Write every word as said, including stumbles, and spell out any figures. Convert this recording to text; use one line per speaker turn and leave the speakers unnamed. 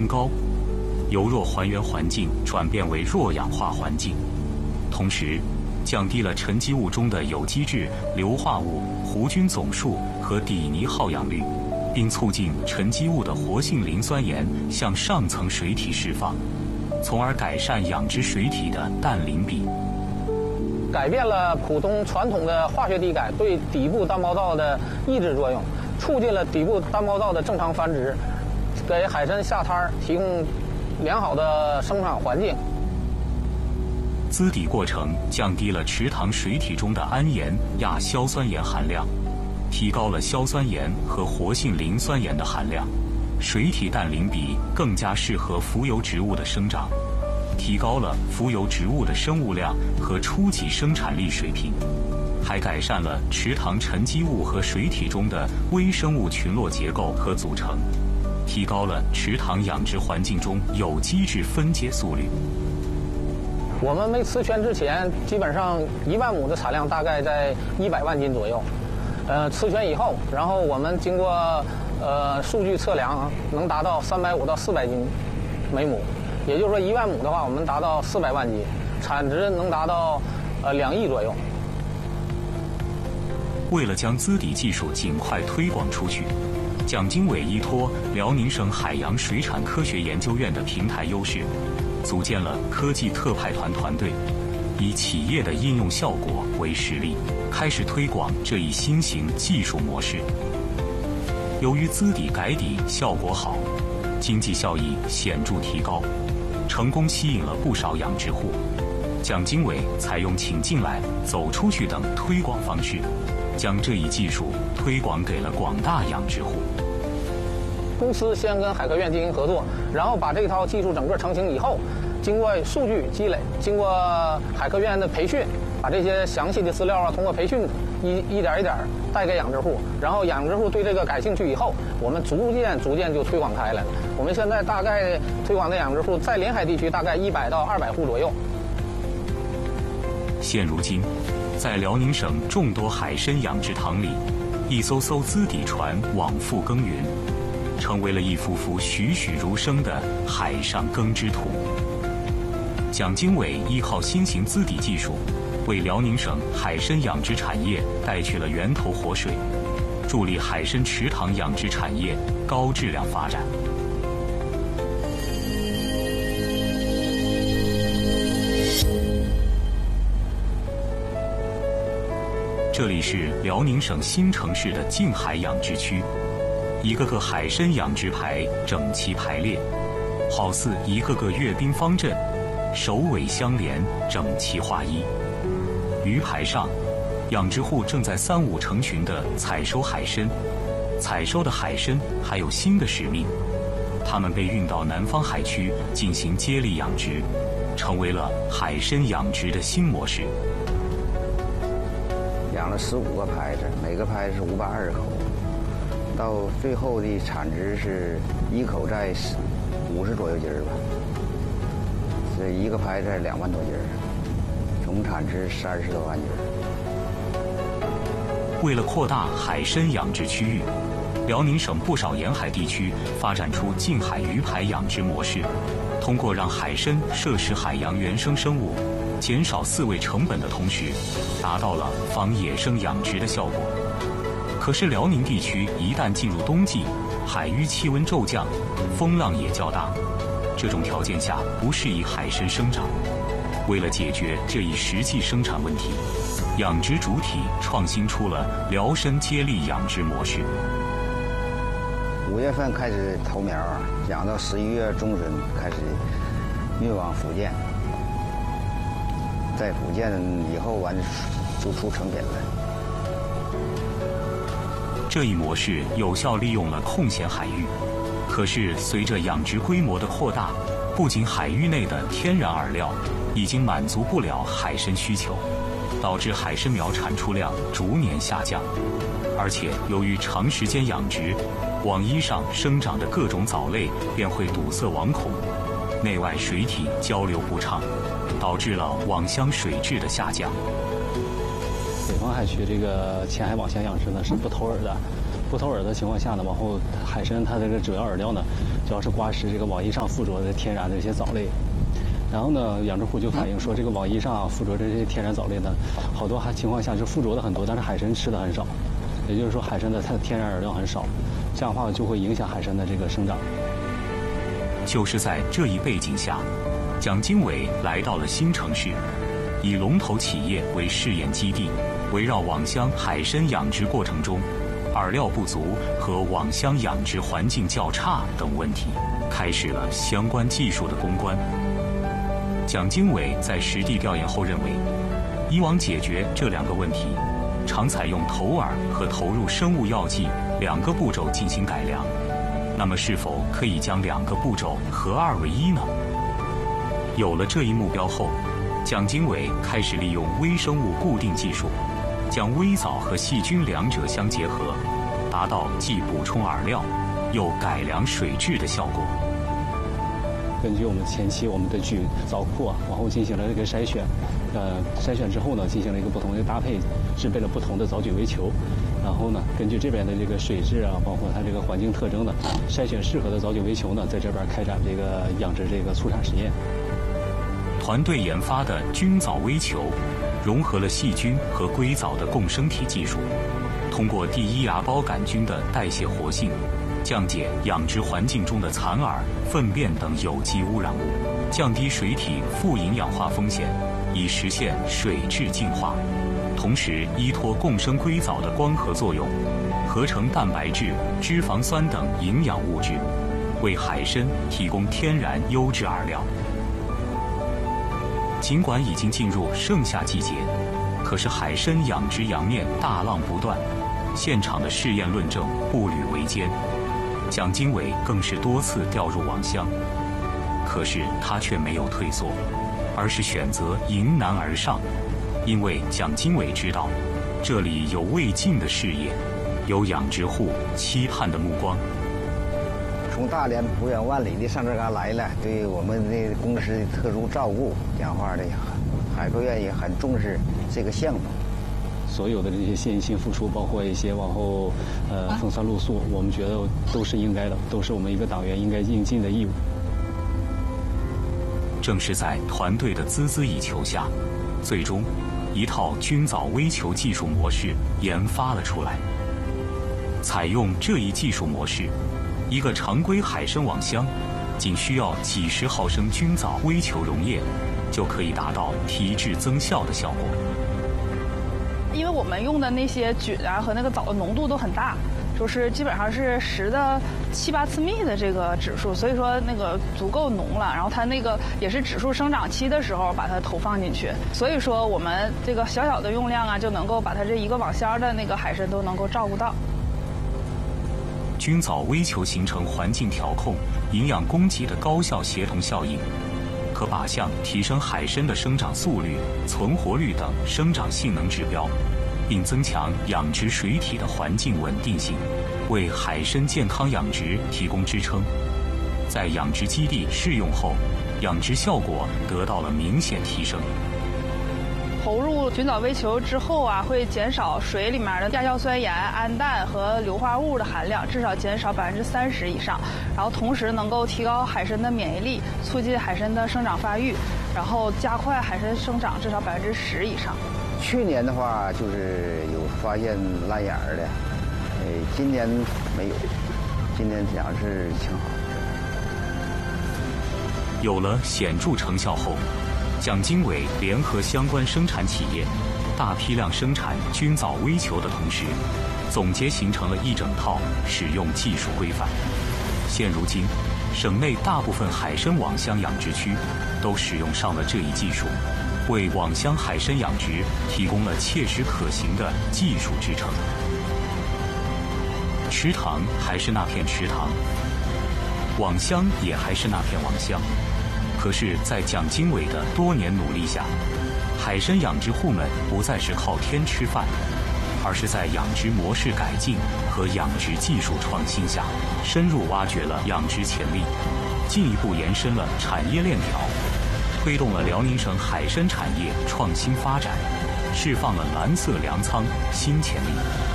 高，由弱还原环境转变为弱氧化环境，同时降低了沉积物中的有机质、硫化物、弧菌总数和底泥耗氧率，并促进沉积物的活性磷酸盐向上层水体释放，从而改善养殖水体的氮磷比。
改变了普通传统的化学地改对底部单胞藻的抑制作用，促进了底部单胞藻的正常繁殖，给海参下滩提供良好的生长环境。
滋底过程降低了池塘水体中的氨盐、亚硝酸盐含量，提高了硝酸盐和活性磷酸盐的含量，水体氮磷比更加适合浮游植物的生长，提高了浮游植物的生物量和初级生产力水平，还改善了池塘沉积物和水体中的微生物群落结构和组成，提高了池塘养殖环境中有机质分解速率。
我们没雌圈之前，基本上一万亩的产量大概在一百万斤左右。呃，雌圈以后，然后我们经过呃数据测量，能达到三百五到四百斤每亩。也就是说，一万亩的话，我们达到四百万斤，产值能达到呃两亿左右。
为了将滋底技术尽快推广出去，蒋经纬依托辽宁省海洋水产科学研究院的平台优势，组建了科技特派团团队，以企业的应用效果为实例，开始推广这一新型技术模式。由于滋底改底效果好，经济效益显著提高，成功吸引了不少养殖户。蒋经纬采用请进来、走出去等推广方式，将这一技术推广给了广大养殖户。
公司先跟海科院进行合作，然后把这套技术整个成型以后，经过数据积累，经过海科院的培训，把这些详细的资料啊，通过培训一一点一点带给养殖户，然后养殖户对这个感兴趣以后，我们逐渐逐渐就推广开了。我们现在大概推广的养殖户在临海地区大概一百到二百户左右。
现如今，在辽宁省众多海参养殖塘里，一艘艘滋底船往复耕耘，成为了一幅幅栩栩如生的海上耕织图。蒋经纬依靠新型滋底技术，为辽宁省海参养殖产业带去了源头活水，助力海参池塘养殖产业高质量发展。这里是辽宁省新城市的静海养殖区，一个个海参养殖排整齐排列，好似一个个阅兵方阵，首尾相连，整齐划一。鱼排上，养殖户正在三五成群地采收海参，采收的海参还有新的使命，它们被运到南方海区进行接力养殖，成为了海参养殖的新模式。
养了十五个排子，每个排是五百二十口，到最后的产值是一口在五十左右斤儿吧，这一个排在两万多斤儿，总产值三十多万斤儿。
为了扩大海参养殖区域，辽宁省不少沿海地区发展出近海鱼排养殖模式，通过让海参摄食海洋原生生物，减少饲喂成本的同时，达到了防野生养殖的效果。可是辽宁地区一旦进入冬季，海域气温骤降，风浪也较大，这种条件下不适宜海参生长。为了解决这一实际生产问题，养殖主体创新出了辽参接力养殖模式。
五月份开始投苗，养到十一月中旬开始运往福建，在福建以后完就出成品了。
这一模式有效利用了空闲海域，可是随着养殖规模的扩大，不仅海域内的天然饵料已经满足不了海参需求，导致海参苗产出量逐年下降。而且由于长时间养殖，网衣上生长的各种藻类便会堵塞网孔，内外水体交流不畅，导致了网箱水质的下降。
北方海区这个浅海网箱养殖呢是不投饵的， 不投饵的情况下呢，往后海参它这个主要饵料呢，主要是刮食这个网衣上附着的天然的这些藻类。然后呢，养殖户就反映说，这个网衣上附着这些天然藻类呢，好多还情况下就附着的很多，但是海参吃的很少。也就是说，海参的它的天然饵料很少，这样的话就会影响海参的这个生长。
就是在这一背景下，蒋经纬来到了新城市，以龙头企业为试验基地，围绕网箱海参养殖过程中饵料不足和网箱养殖环境较差等问题，开始了相关技术的攻关。蒋经纬在实地调研后认为，以往解决这两个问题，常采用投饵和投入生物药剂两个步骤进行改良。那么是否可以将两个步骤合二为一呢？有了这一目标后，蒋经纬开始利用微生物固定技术，将微藻和细菌两者相结合，达到既补充饵料，又改良水质的效果。
根据我们前期我们的据藻库啊，往后进行了这个筛选，呃，筛选之后呢，进行了一个不同的搭配，制备了不同的藻菌微球，然后呢，根据这边的这个水质啊，包括它这个环境特征呢，筛选适合的藻菌微球呢，在这边开展这个养殖这个促产实验。
团队研发的菌藻微球，融合了细菌和硅藻的共生体技术，通过第一芽孢杆菌的代谢活性，降解养殖环境中的残饵、粪便等有机污染物，降低水体富营养化风险，以实现水质净化。同时，依托共生硅藻的光合作用，合成蛋白质、脂肪酸等营养物质，为海参提供天然优质饵料。尽管已经进入盛夏季节，可是海参养殖洋面大浪不断，现场的试验论证步履维艰。蒋经纬更是多次掉入网箱，可是他却没有退缩，而是选择迎难而上，因为蒋经纬知道，这里有未尽的事业，有养殖户期盼的目光。
从大连不远万里的上这嘎来了，对我们的公司的特殊照顾，讲话的海科院也很重视这个项目。
所有的这些献心付出，包括一些往后呃风餐露宿，我们觉得都是应该的，都是我们一个党员应该应尽的义务。
正是在团队的孜孜以求下，最终一套菌藻微球技术模式研发了出来。采用这一技术模式，一个常规海参网箱仅需要几十毫升菌藻微球溶液，就可以达到提质增效的效果。
因为我们用的那些菌啊和那个藻的浓度都很大，就是基本上是十的七八次幂的这个指数，所以说那个足够浓了。然后它那个也是指数生长期的时候把它投放进去，所以说我们这个小小的用量啊，就能够把它这一个网箱的那个海参都能够照顾到。
菌藻微球形成环境调控、营养供给的高效协同效应，可靶向提升海参的生长速率、存活率等生长性能指标，并增强养殖水体的环境稳定性，为海参健康养殖提供支撑。在养殖基地试用后，养殖效果得到了明显提升。
投入菌藻微球之后啊，会减少水里面的亚硝酸盐、氨氮和硫化物的含量，至少减少百分之三十以上。然后同时能够提高海参的免疫力，促进海参的生长发育，然后加快海参生长至少百分之十以上。
去年的话就是有发现烂眼儿的，呃，今年没有，今年讲是挺好。
有了显著成效后，蒋经纬联合相关生产企业，大批量生产菌藻微球的同时，总结形成了一整套使用技术规范。现如今，省内大部分海参网箱养殖区都使用上了这一技术，为网箱海参养殖提供了切实可行的技术支撑。池塘还是那片池塘，网箱也还是那片网箱。可是，在蒋经纬的多年努力下，海参养殖户们不再是靠天吃饭，而是在养殖模式改进和养殖技术创新下，深入挖掘了养殖潜力，进一步延伸了产业链条，推动了辽宁省海参产业创新发展，释放了蓝色粮仓新潜力。